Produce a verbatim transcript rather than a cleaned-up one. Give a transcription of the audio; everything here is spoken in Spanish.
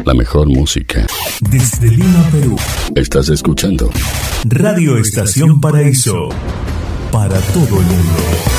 la mejor música. Desde Lima, Perú. Estás escuchando Radio Estación Paraíso. Para todo el mundo.